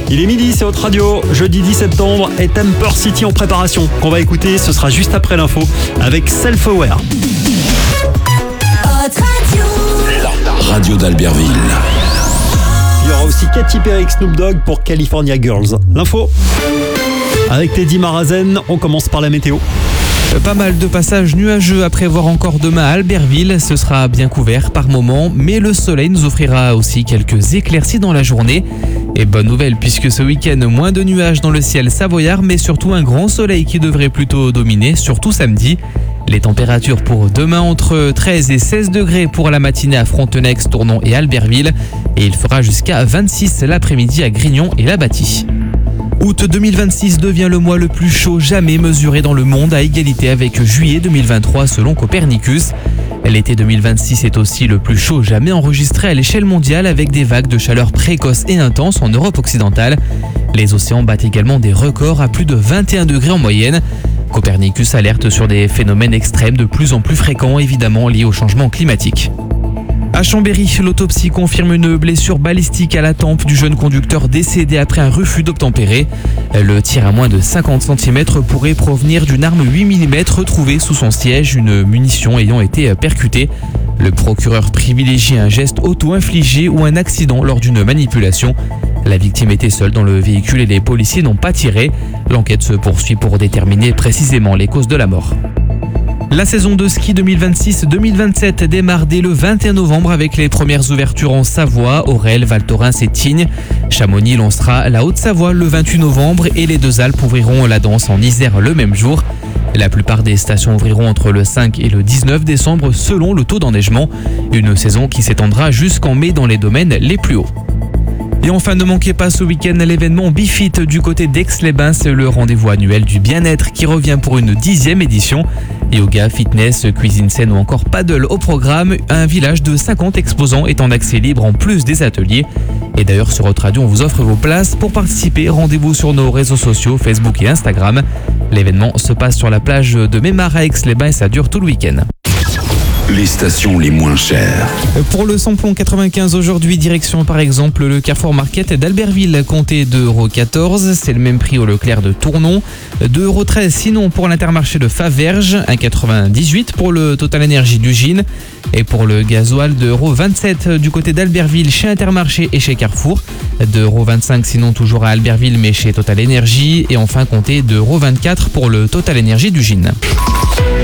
Il est midi, c'est Hot Radio, jeudi 10 septembre et Temper City en préparation. Qu'on va écouter, ce sera juste après l'info avec Self-Aware. La radio d'Albertville. Il y aura aussi Katy Perry, Snoop Dogg pour California Girls. L'info avec Teddy Marazen, on commence par la météo. Pas mal de passages nuageux à prévoir encore demain à Albertville. Ce sera bien couvert par moments, mais le soleil nous offrira aussi quelques éclaircies dans la journée. Et bonne nouvelle puisque ce week-end, moins de nuages dans le ciel savoyard, mais surtout un grand soleil qui devrait plutôt dominer, surtout samedi. Les températures pour demain entre 13 et 16 degrés pour la matinée à Frontenex, Tournon et Albertville. Et il fera jusqu'à 26 l'après-midi à Grignon et La Bâtie. Août 2026 devient le mois le plus chaud jamais mesuré dans le monde, à égalité avec juillet 2023 selon Copernicus. L'été 2026 est aussi le plus chaud jamais enregistré à l'échelle mondiale, avec des vagues de chaleur précoces et intenses en Europe occidentale. Les océans battent également des records à plus de 21 degrés en moyenne. Copernicus alerte sur des phénomènes extrêmes de plus en plus fréquents, évidemment liés au changement climatique. À Chambéry, l'autopsie confirme une blessure balistique à la tempe du jeune conducteur décédé après un refus d'obtempérer. Le tir à moins de 50 cm pourrait provenir d'une arme 8 mm retrouvée sous son siège, une munition ayant été percutée. Le procureur privilégie un geste auto-infligé ou un accident lors d'une manipulation. La victime était seule dans le véhicule et les policiers n'ont pas tiré. L'enquête se poursuit pour déterminer précisément les causes de la mort. La saison de ski 2026-2027 démarre dès le 21 novembre avec les premières ouvertures en Savoie, Aurel, Val Thorens et Tignes. Chamonix lancera la Haute-Savoie le 28 novembre et les deux Alpes ouvriront la danse en Isère le même jour. La plupart des stations ouvriront entre le 5 et le 19 décembre selon le taux d'enneigement. Une saison qui s'étendra jusqu'en mai dans les domaines les plus hauts. Et enfin, ne manquez pas ce week-end l'événement Bifit du côté d'Aix-les-Bains. C'est le rendez-vous annuel du bien-être qui revient pour une 10e édition. Yoga, fitness, cuisine saine ou encore paddle au programme. Un village de 50 exposants est en accès libre en plus des ateliers. Et d'ailleurs, sur Hot Radio, on vous offre vos places. Pour participer, rendez-vous sur nos réseaux sociaux, Facebook et Instagram. L'événement se passe sur la plage de Mémar à Aix-les-Bains et ça dure tout le week-end. Les stations les moins chères. Pour le samplon 95 aujourd'hui, direction par exemple le Carrefour Market d'Albertville, comptez 2,14 €. C'est le même prix au Leclerc de Tournon. 2,13 € sinon pour l'Intermarché de Faverges. 1,98 € pour le Total Énergie du Gine. Et pour le gasoil, 2,27 € du côté d'Albertville chez Intermarché et chez Carrefour. 2,25 € sinon toujours à Albertville mais chez Total Énergie. Et enfin comptez 2,24 € pour le Total Énergie du Gine.